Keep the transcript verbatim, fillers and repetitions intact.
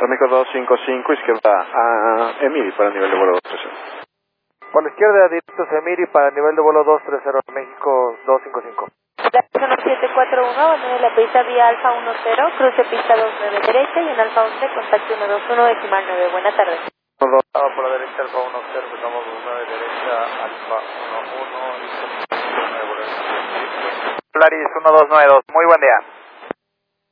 México dos cinco cinco, izquierda a Emiri para el nivel de vuelo dos tres cero. Por la izquierda, directos a Emiri para el nivel de vuelo dos tres cero, México dos cinco cinco. Zona siete cuatro uno, abandone la pista vía Alfa uno cero, cruce pista dos nueve derecha y en Alfa once, contacto uno dos uno, decimal nueve. Buenas tardes. uno dos, por la derecha, Alfa uno cero, tocamos dos nueve derecha, Alfa uno uno, listo. Polaris uno dos nueve dos, muy buen día.